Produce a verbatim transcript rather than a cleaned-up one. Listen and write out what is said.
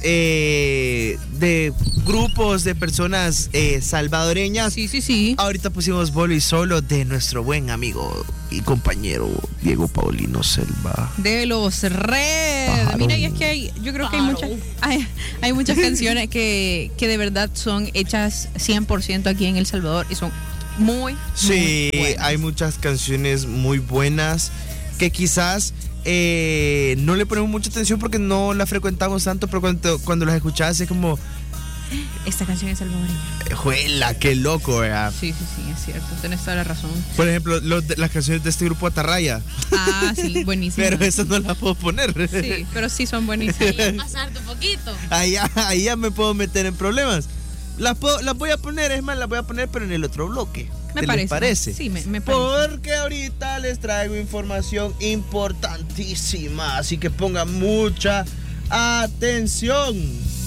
eh, de grupos de personas eh, salvadoreñas. Sí, sí, sí. Ahorita pusimos Bolo y Solo de nuestro buen amigo y compañero Diego Paulino Selva. De los Red. Pájaro. Mira, y es que hay, yo creo que hay muchas, hay, hay muchas canciones que, que de verdad son hechas cien por ciento aquí en El Salvador y son muy, Sí, muy buenas. hay muchas canciones muy buenas que quizás eh, no le ponemos mucha atención porque no las frecuentamos tanto, pero cuando, cuando las escuchas es como, Esta canción es salvadoreña. ¡juela, qué loco! ¿Verdad? Sí, sí, sí, es cierto. Tenés toda la razón. Por ejemplo, los de- las canciones de este grupo Atarraya. Ah, sí, buenísimo. Pero esas no las puedo poner. Sí, pero sí son buenísimas. Ahí a pasarte un poquito. Ahí, ya- ahí ya me puedo meter en problemas. Las, puedo- las voy a poner, es más, las voy a poner, pero en el otro bloque. Me ¿Te parece. les parece? Sí, me, me parece. Porque ahorita les traigo información importantísima, así que pongan mucha atención.